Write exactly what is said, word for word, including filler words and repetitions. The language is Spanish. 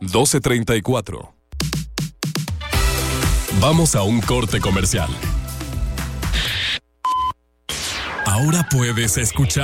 doce treinta y cuatro. Vamos a un corte comercial. Ahora puedes escuchar